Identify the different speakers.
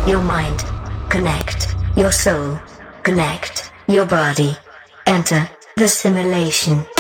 Speaker 1: your mind, connect your soul, connect your body. Enter the simulation.